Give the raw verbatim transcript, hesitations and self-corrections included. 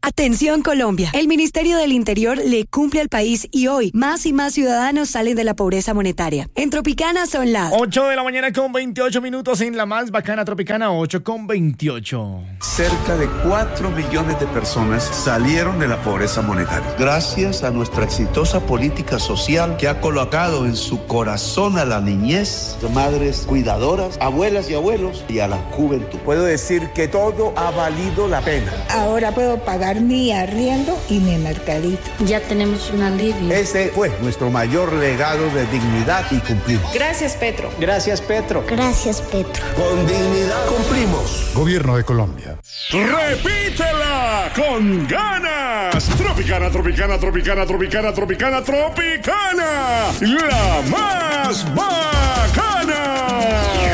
Atención Colombia, el Ministerio del Interior le cumple al país y hoy más y más ciudadanos salen de la pobreza monetaria. En Tropicana son las ocho de la mañana con veintiocho minutos en la más bacana Tropicana, ocho con veintiocho. Cerca de cuatro millones de personas salieron de la pobreza monetaria. Gracias a nuestra exitosa política social que ha colocado en su corazón a la niñez, de madres cuidadoras, abuelas y abuelos y a la juventud. Puedo decir que todo ha valido la pena. Ahora puedo pagar mi arriendo y mi mercadito. Ya tenemos un alivio. Ese fue nuestro mayor legado de dignidad y cumplimos. Gracias, Petro. Gracias, Petro. Gracias, Petro. Con dignidad cumplimos. Gobierno de Colombia. ¡Repítela con ganas! Tropicana, Tropicana, Tropicana, Tropicana, Tropicana, Tropicana. La más bacana.